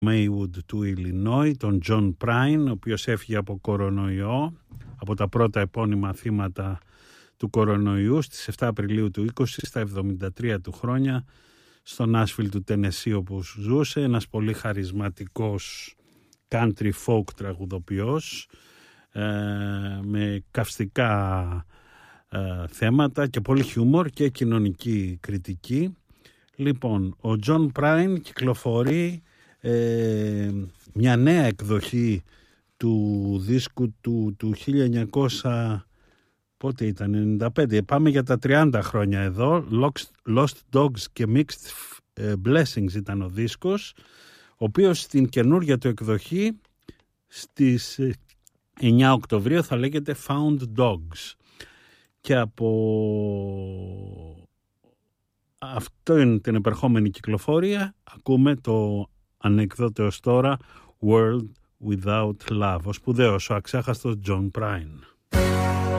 Maywood του Ιλινόι, τον John Prine, ο οποίος έφυγε από κορονοϊό, από τα πρώτα επώνυμα θύματα του κορονοϊού στις 7 Απριλίου του 20 στα 73 του χρόνια στο Νάσβιλ του Τενεσί όπου ζούσε, ένας πολύ χαρισματικός country folk τραγουδοποιός με καυστικά θέματα και πολύ χιούμορ και κοινωνική κριτική. Λοιπόν, ο John Prine κυκλοφορεί μια νέα εκδοχή του δίσκου του 1900, πότε ήταν, 95, πάμε για τα 30 χρόνια εδώ. Lost Dogs και Mixed Blessings ήταν ο δίσκος, ο οποίος στην καινούργια του εκδοχή στις 9 Οκτωβρίου θα λέγεται Found Dogs. Και από αυτό είναι την επερχόμενη κυκλοφορία ακούμε το ανεκδότεο τώρα World Without Love, ο σπουδαίος, ο αξέχαστος John Prine.